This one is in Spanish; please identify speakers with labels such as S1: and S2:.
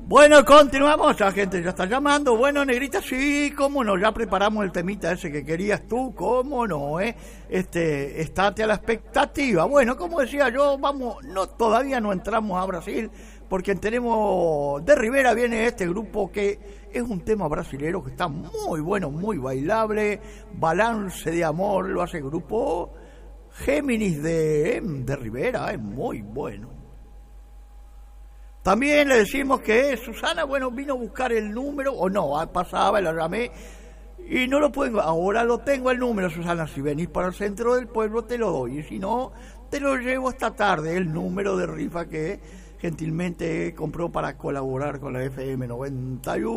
S1: Bueno, continuamos, la gente ya está llamando. Bueno, Negrita, sí, cómo no, ya preparamos el temita ese que querías tú, cómo no, estate a la expectativa. Bueno, como decía yo, vamos, todavía no entramos a Brasil, porque tenemos, de Rivera viene este grupo que es un tema brasilero que está muy bueno, muy bailable, Balance de Amor, lo hace el grupo Géminis de Rivera, es muy bueno. También le decimos que Susana, bueno, vino a buscar el número, o no, pasaba, la llamé, y no lo puedo, ahora lo tengo el número, Susana, si venís para el centro del pueblo te lo doy, y si no, te lo llevo esta tarde, el número de rifa que gentilmente compró para colaborar con la FM 91.